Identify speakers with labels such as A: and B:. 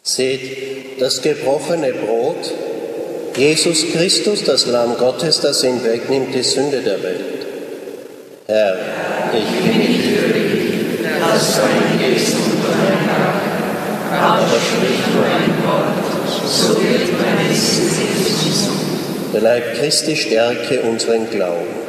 A: Seht das gebrochene Brot, Jesus Christus, das Lamm Gottes, das hinwegnimmt die Sünde der Welt. Herr, ich bin nicht würdig, dass du eingehst unter mein Dach, aber sprich nur ein Wort, so wird mein Seele gesund. Der Leib Christi stärke unseren Glauben.